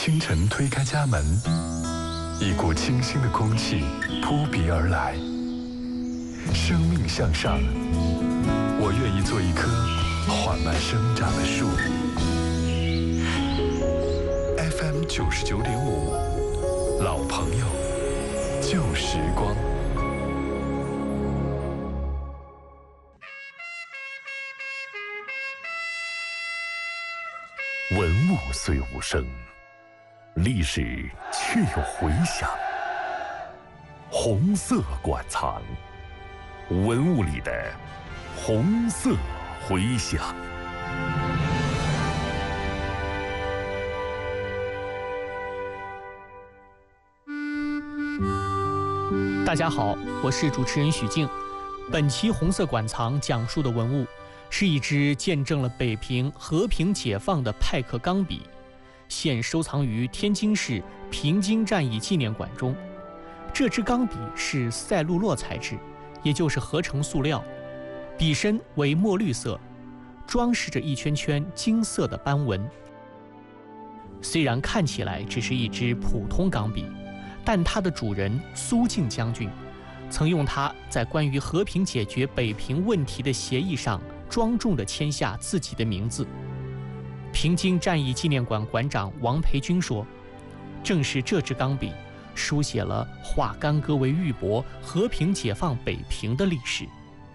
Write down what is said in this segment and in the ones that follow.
清晨推开家门，一股清新的空气扑鼻而来。生命向上，我愿意做一棵缓慢生长的树。FM 99.5，老朋友，旧时光。 文物虽无声，历史却有回响。红色馆藏，文物里的红色回响。 大家好，我是主持人许静。本期红色馆藏讲述的文物是一支见证了北平和平解放的派克钢笔，现收藏于天津市平津战役纪念馆中。这支钢笔是赛璐珞材质，也就是合成塑料，笔身为墨绿色，装饰着一圈圈金色的斑纹。虽然看起来只是一支普通钢笔，但它的主人苏静将军曾用它在关于和平解决北平问题的协议上庄重地签下自己的名字。平津战役纪念馆馆长王培军说，正是这支钢笔书写了化干戈为玉帛、和平解放北平的历史。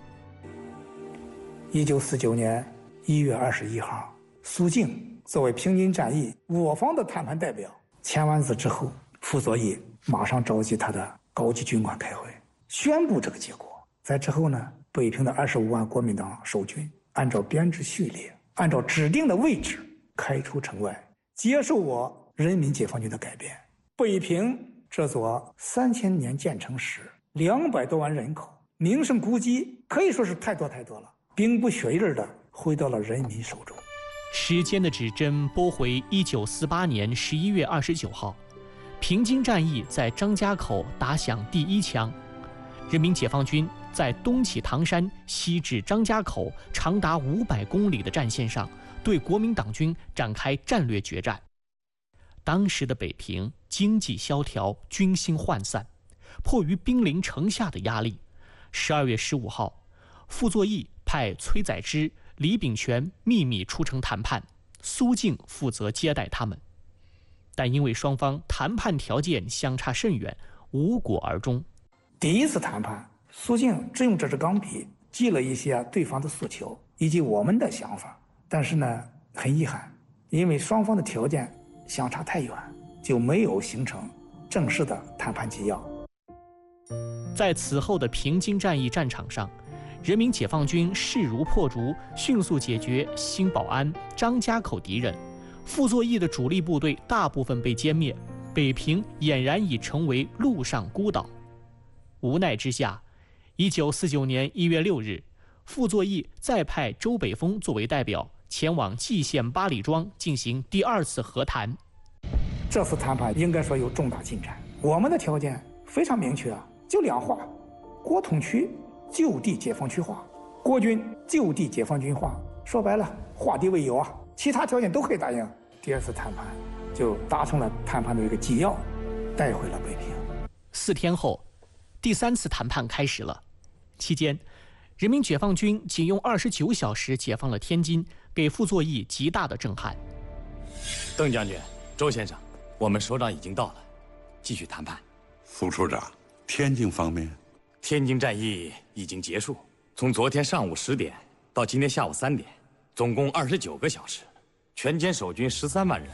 1949年1月21号，苏静作为平津战役我方的谈判代表签完字之后，傅作义马上召集他的高级军官开会，宣布这个结果。在之后呢，北平的25万国民党守军按照编制序列，按照指定的位置开出城外，接受我人民解放军的改编。北平这座3000年建成时，200多万人口，名胜古迹可以说是太多太多了，兵不血刃的回到了人民手中。 时间的指针拨回1948年11月29号，平津战役在张家口打响第一枪，人民解放军在东起唐山，西至张家口，长达500公里的战线上，对国民党军展开战略决战。当时的北平经济萧条，军心涣散，迫于兵临城下的压力，12月15号，傅作义派崔载之、李秉权秘密出城谈判，苏静负责接待他们。但因为双方谈判条件相差甚远，无果而终。 第一次谈判，苏静只用这支钢笔记了一些对方的诉求以及我们的想法，但是呢，很遗憾，因为双方的条件相差太远，就没有形成正式的谈判纪要。 在此后的平津战役战场上，人民解放军势如破竹，迅速解决新保安、张家口敌人。傅作义的主力部队大部分被歼灭，北平俨然已成为陆上孤岛。无奈之下，1949年1月6日，傅作义再派周北峰作为代表，前往蓟县八里庄进行第2次和谈。 这次谈判应该说有重大进展，我们的条件非常明确啊，就2话：国统区就地解放区划，国军就地解放军划。说白了，划地为友啊，其他条件都可以答应。第2次谈判就达成了谈判的一个纪要，带回了北平。 4天后，第3次谈判开始了。期间，人民解放军仅用29小时解放了天津，给傅作义极大的震撼。 邓将军、周先生，我们首长已经到了，继续谈判。 副处长，天津方面， 天津战役已经结束，从昨天上午10点到今天下午3点，总共29个小时，全歼守军13万人。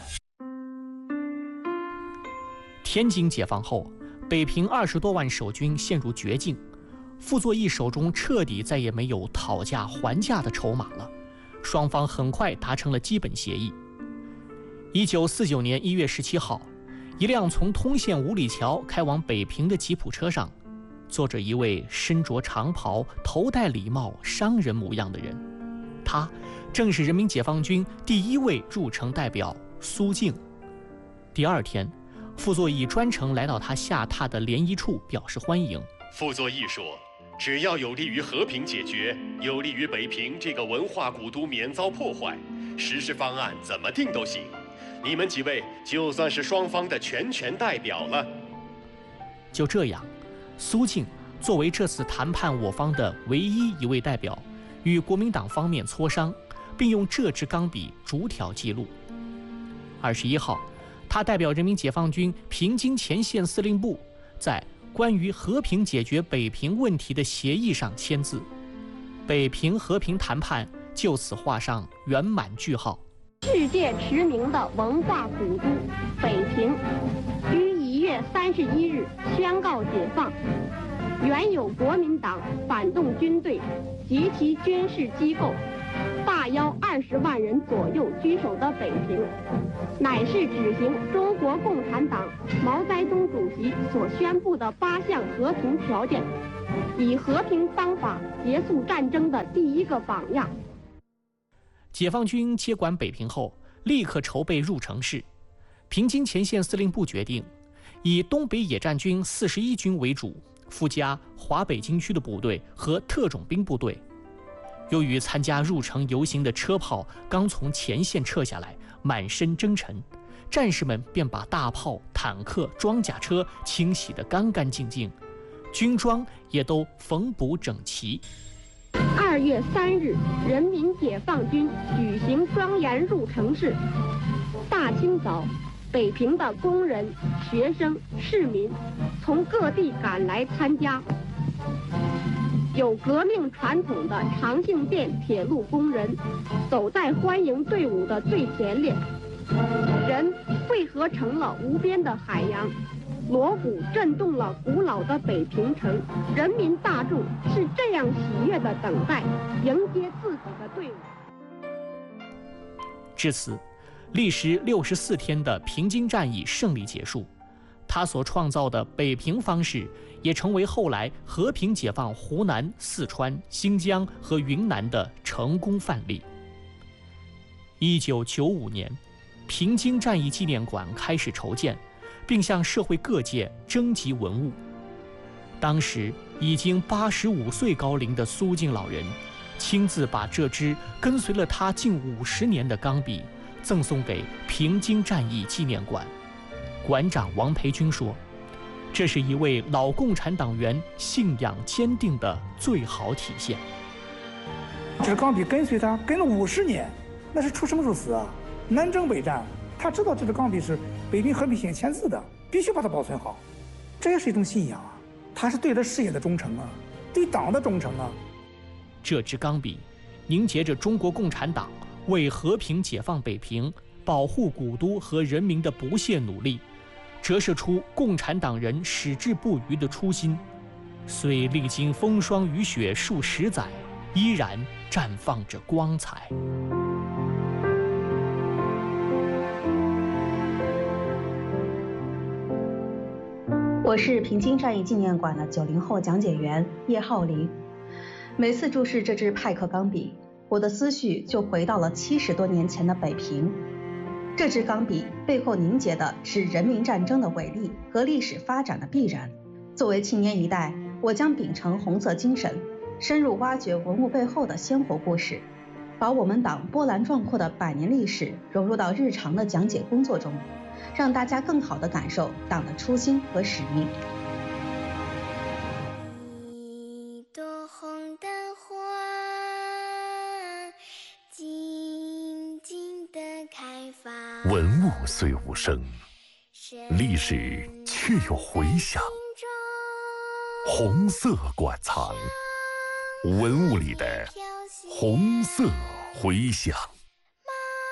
天津解放后，北平20多万守军陷入绝境，傅作义手中彻底再也没有讨价还价的筹码了。双方很快达成了基本协议。1949年1月17号，一辆从通县五里桥开往北平的吉普车上，坐着一位身着长袍、头戴礼帽、商人模样的人，他正是人民解放军第1位入城代表苏静。第2天，傅作义专程来到他下榻的联谊处表示欢迎。 傅作义说，只要有利于和平解决，有利于北平这个文化古都免遭破坏，实施方案怎么定都行。 你们几位就算是双方的全权代表了。 就这样，苏静作为这次谈判我方的唯一一位代表，与国民党方面磋商，并用这支钢笔逐条记录。21号，他代表人民解放军平津前线司令部，在关于和平解决北平问题的协议上签字，北平和平谈判就此画上圆满句号。 世界驰名的文化古都北平，于1月31日宣告解放。原有国民党反动军队及其军事机构大邀20万人左右居守的北平，乃是执行中国共产党毛泽东主席所宣布的8项和平条件，以和平方法结束战争的第一个榜样。 解放军接管北平后，立刻筹备入城市。平津前线司令部决定，以东北野战军41军为主，附加华北军区的部队和特种兵部队。由于参加入城游行的车炮刚从前线撤下来，满身征尘，战士们便把大炮、坦克、装甲车清洗得干干净净，军装也都缝补整齐。 2月3日，人民解放军举行庄严入城式。大清早，北平的工人、学生、市民从各地赶来参加。有革命传统的长信店铁路工人走在欢迎队伍的最前列，人汇合成了无边的海洋，锣鼓震动了古老的北平城。人民大众是这样喜悦地等待迎接自己的队伍。 至此，历时64天的平津战役胜利结束，他所创造的北平方式也成为后来和平解放湖南、四川、新疆和云南的成功范例。1995年，平津战役纪念馆开始筹建，并向社会各界征集文物。当时已经85岁高龄的苏静老人，亲自把这支跟随了他近50年的钢笔赠送给平津战役纪念馆。馆长王培军说，这是一位老共产党员信仰坚定的最好体现。 这支钢笔跟随他跟了50年，那是出什么时候死啊？南征北战，他知道这支钢笔是北平和平协议签字的，必须把它保存好。这也是一种信仰啊，他是对他事业的忠诚啊，对党的忠诚啊。 这支钢笔凝结着中国共产党为和平解放北平、保护古都和人民的不懈努力，折射出共产党人矢志不渝的初心，虽历经风霜雨雪数10载，依然绽放着光彩。 我是平津战役纪念馆的90后讲解员叶浩林。每次注视这支派克钢笔，我的思绪就回到了70多年前的北平。这支钢笔背后凝结的是人民战争的伟力和历史发展的必然。作为青年一代，我将秉承红色精神，深入挖掘文物背后的鲜活故事，把我们党波澜壮阔的100年历史融入到日常的讲解工作中，让大家更好地感受党的初心和使命。 一朵红的花静静地开放， 文物虽无声，历史却有回响。红色馆藏，文物里的红色回响。